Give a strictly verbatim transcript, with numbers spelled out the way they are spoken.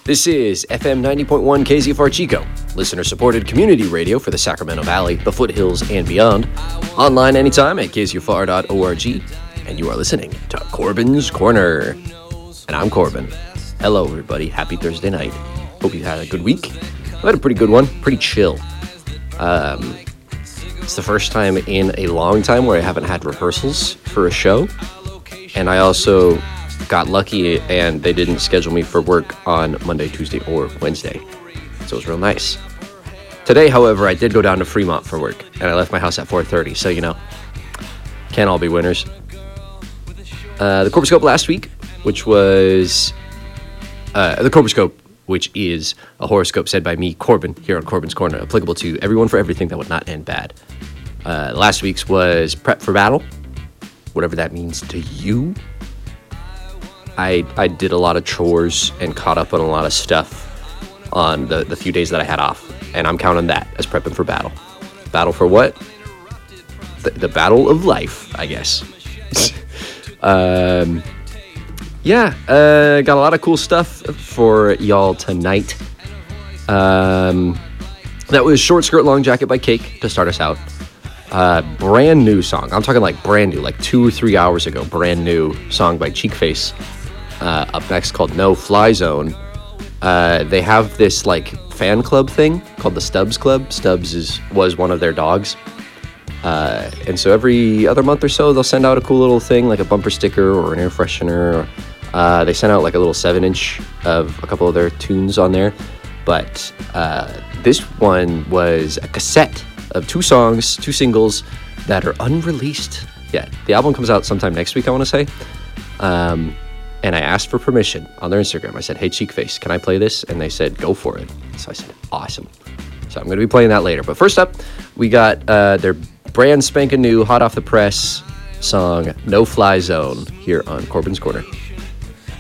This is F M ninety point one K Z F R Chico, listener-supported community radio for the Sacramento Valley, the foothills, and beyond. Online anytime at k z f r dot org, and you are listening to Corbin's Corner. And I'm Corbin. Hello, everybody. Happy Thursday night. Hope you had a good week. I've had a pretty good one. Pretty chill. Um, it's the first time in a long time where I haven't had rehearsals for a show. And I also got lucky and they didn't schedule me for work on Monday, Tuesday, or Wednesday. So it was real nice. Today, however, I did go down to Fremont for work, and I left my house at four thirty, so, you know, can't all be winners. Uh, the Corbiscope last week, which was... Uh, the Corbiscope, which is a horoscope said by me, Corbin, here on Corbin's Corner, applicable to everyone for everything that would not end bad. Uh, last week's was Prep for Battle, whatever that means to you. I I did a lot of chores and caught up on a lot of stuff on the, the few days that I had off. And I'm counting that as prepping for battle. Battle for what? The, the battle of life, I guess. um, yeah, uh, got a lot of cool stuff for y'all tonight. Um, that was Short Skirt Long Jacket by Cake to start us out. Uh, brand new song. I'm talking like brand new, like two or three hours ago. Brand new song by Cheekface. Uh, up next called No Fly Zone. Uh, they have this like fan club thing called the Stubbs Club. Stubbs is was one of their dogs. Uh, and so every other month or so, they'll send out a cool little thing like a bumper sticker or an air freshener. Uh, they sent out like a little seven inch of a couple of their tunes on there. But uh, this one was a cassette of two songs, two singles that are unreleased yet. The album comes out sometime next week, I want to say. Um, And I asked for permission on their Instagram. I said, hey, Cheekface, can I play this? And they said, go for it. So I said, awesome. So I'm going to be playing that later. But first up, we got uh, their brand spanking new, hot off the press song, No Fly Zone, here on Corbin's Corner.